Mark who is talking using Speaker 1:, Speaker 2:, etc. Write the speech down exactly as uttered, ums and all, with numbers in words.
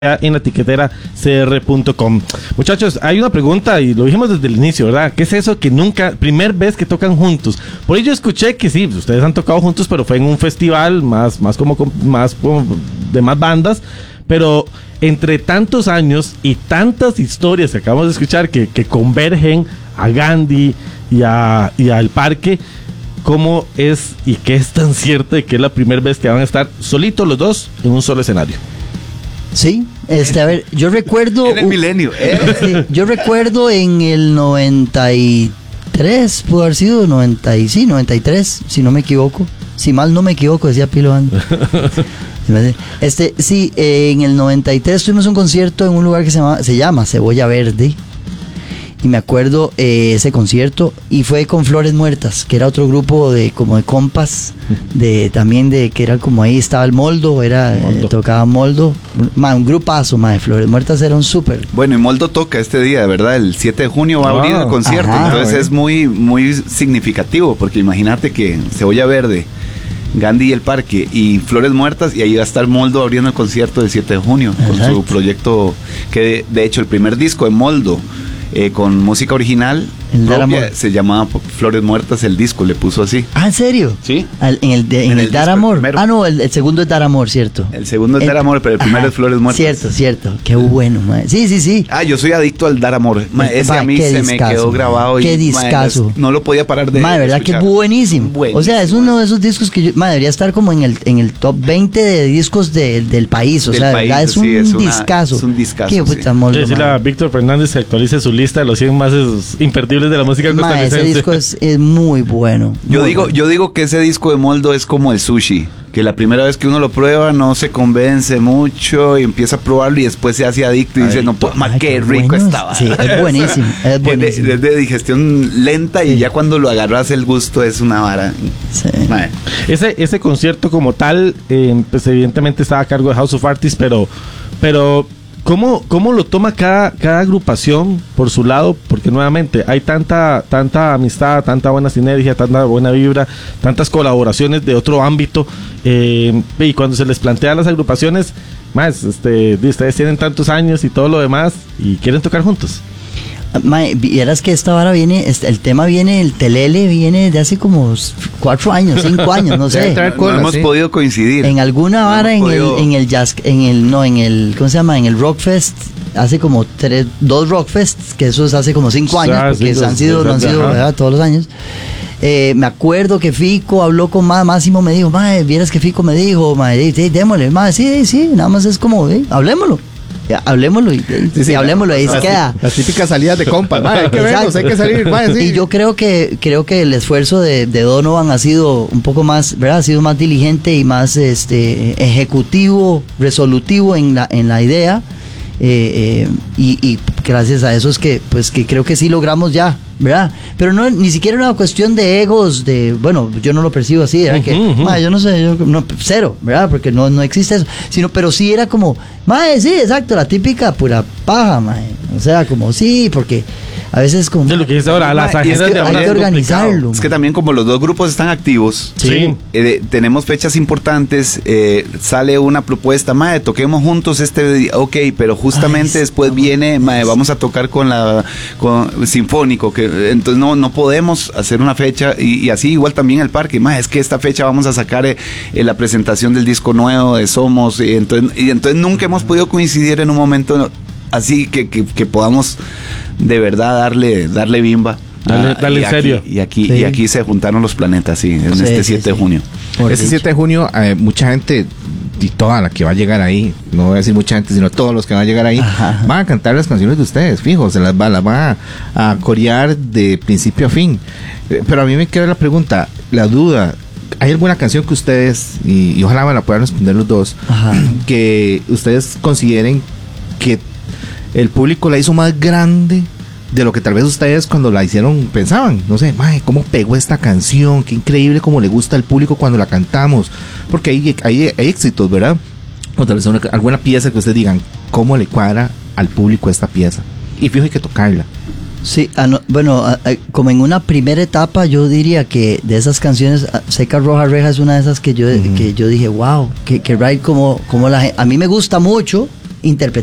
Speaker 1: en la etiquetera c r punto com. Muchachos, hay una pregunta y lo dijimos desde el inicio, ¿verdad? ¿Qué es eso que nunca, primer vez que tocan juntos? Por ello escuché que sí, ustedes han tocado juntos, pero fue en un festival más, más como, más como de más bandas, pero entre tantos años y tantas historias que acabamos de escuchar que, que convergen a Gandhi y a, y al Parque, ¿cómo es y qué es tan cierto de que es la primera vez que van a estar solitos los dos en un solo escenario?
Speaker 2: Sí, este, a ver, yo recuerdo...
Speaker 3: En el milenio, ¿eh?
Speaker 2: Sí, yo recuerdo en el noventa y tres, pudo haber sido noventa, sí, noventa y tres, si no me equivoco. Si mal no me equivoco, decía Pilo Band. Este, sí, eh, en el noventa y tres tuvimos un concierto en un lugar que se llama, se llama Cebolla Verde. Y me acuerdo eh, ese concierto, y fue con Flores Muertas, que era otro grupo de como de compas, de también de que era como ahí estaba el Moldo, era Moldo. Eh, tocaba Moldo, ma, un grupazo, ma, de Flores Muertas era un súper.
Speaker 3: Bueno, y Moldo toca este día, ¿verdad? El siete de junio va a abrir el concierto, ajá, entonces bueno. Es muy, muy significativo, porque imagínate que Cebolla Verde, Gandhi y el Parque y Flores Muertas, y ahí va a estar Moldo abriendo el concierto del siete de junio, exacto, con su proyecto, que de, de hecho el primer disco de Moldo, Eh, con música original propia, se llamaba Flores Muertas el disco, le puso así.
Speaker 2: Ah, ¿en serio?
Speaker 3: Sí.
Speaker 2: Al, en el, de, en en el, el Dar Amor. Ah, no, el, el segundo es Dar Amor, ¿cierto?
Speaker 3: El segundo es el, Dar Amor, pero el primero, ajá, es Flores Muertas.
Speaker 2: Cierto, cierto. Qué bueno, madre. Sí, sí, sí.
Speaker 3: Ah, yo soy adicto al Dar Amor. Madre, ese a mí se discazo, me quedó grabado.
Speaker 2: Qué y, discazo.
Speaker 3: Madre, no lo podía parar de
Speaker 2: madre, verdad escuchar. Que buenísimo. buenísimo. O sea, es uno de esos discos que yo, madre, debería estar como en el, en el top veinte de discos de, del país. O del sea, país, verdad, es, sí, un es, una, discazo.
Speaker 3: es un discazo.
Speaker 2: Qué
Speaker 3: sí.
Speaker 2: puta moldo,
Speaker 1: decirle a Víctor Fernández que actualice su lista de los cien más imperdibles de la música costarricense.
Speaker 2: Ese disco es, es muy bueno. Muy
Speaker 3: yo digo,
Speaker 2: bueno.
Speaker 3: yo digo que ese disco de Moldo es como el sushi, que la primera vez que uno lo prueba no se convence mucho y empieza a probarlo y después se hace adicto y Ay, dice, no puedo más, qué rico bueno. estaba.
Speaker 2: Sí, es buenísimo, es buenísimo.
Speaker 3: Es de, de digestión lenta, sí, y ya cuando lo agarras el gusto es una vara.
Speaker 2: Sí.
Speaker 1: Ese, ese concierto como tal, eh, pues evidentemente estaba a cargo de House of Artists, pero, pero ¿Cómo, ¿Cómo lo toma cada, cada agrupación por su lado? Porque nuevamente hay tanta, tanta amistad, tanta buena sinergia, tanta buena vibra, tantas colaboraciones de otro ámbito, eh, y cuando se les plantea a las agrupaciones, más, este, ustedes tienen tantos años y todo lo demás y quieren tocar juntos.
Speaker 2: Mae, vieras que esta vara viene, este, el tema viene, el telele viene de hace como cuatro años, cinco años, no sé.
Speaker 3: No, no hemos sí. podido coincidir.
Speaker 2: En alguna vara no en podido... el, en el jazz, en el, no, en el, ¿cómo se llama? En el Rockfest, hace como tres, dos Rockfests, que eso es hace como cinco años, ah, porque sí, han sido, no han sido, ¿verdad? Todos los años. Eh, me acuerdo que Fico habló con Ma, Máximo, me dijo, mae, vieras que Fico me dijo, mae, sí, démosle, mae, sí, sí, nada más es como, eh, hablemoslo. Ya, hablemoslo y, sí, sí, hablemoslo, ahí se queda.
Speaker 4: Las típicas salidas de compas, hay que verlos, hay que salir, madre, sí.
Speaker 2: Y yo creo que creo que el esfuerzo de, de Donovan ha sido un poco más, ¿verdad? Ha sido más diligente y más este ejecutivo, resolutivo en la en la idea, eh, eh, y, y gracias a eso es que pues que creo que sí logramos ya, ¿verdad? Pero no, ni siquiera una cuestión de egos, de, bueno, yo no lo percibo así, ¿verdad? Uh-huh, que, uh-huh. Madre, yo no sé, yo, no, cero, ¿verdad? Porque no, no existe eso, sino, pero sí era como, madre, sí, exacto, la típica pura paja, madre, o sea, como, sí, porque a veces como...
Speaker 1: De lo que dice ahora, las agendas
Speaker 2: es que
Speaker 1: de ahora
Speaker 2: hay que organizarlo.
Speaker 3: Es que también como los dos grupos están activos,
Speaker 1: sí,
Speaker 3: eh, tenemos fechas importantes, eh, sale una propuesta, madre, toquemos juntos este día, ok, pero justamente Ay, después viene, madre, vamos a tocar con la con Sinfónico, que entonces no, no podemos hacer una fecha, y, y así igual también el Parque, madre, es que esta fecha vamos a sacar eh, eh, la presentación del disco nuevo de Somos, y entonces, y entonces nunca hemos podido coincidir en un momento así que, que, que podamos de verdad darle darle bimba.
Speaker 1: Dale, dale en serio.
Speaker 3: Y aquí,
Speaker 2: sí.
Speaker 3: y aquí se juntaron los planetas, sí, en sí, este siete sí, de junio.
Speaker 4: Por este siete de junio, eh, mucha gente, y toda la que va a llegar ahí, no voy a decir mucha gente, sino todos los que van a llegar ahí, ajá, van a cantar las canciones de ustedes, fijo, se las va, las va a, a corear de principio a fin. Eh, pero a mí me queda la pregunta, la duda, ¿hay alguna canción que ustedes, y, y ojalá me la puedan responder los dos, ajá, que ustedes consideren que el público la hizo más grande de lo que tal vez ustedes cuando la hicieron pensaban? No sé, mae, cómo pegó esta canción, qué increíble cómo le gusta al público cuando la cantamos, porque hay, hay, hay éxitos, ¿verdad? O tal vez una, alguna pieza que ustedes digan, ¿cómo le cuadra al público esta pieza? Y fijo, hay que tocarla.
Speaker 2: Sí, ah, no, bueno, ah, como en una primera etapa yo diría que de esas canciones, ah, Seca Roja Reja es una de esas que yo, uh-huh, que yo dije, wow, que, que right, como, como la, a mí me gusta mucho, interpretar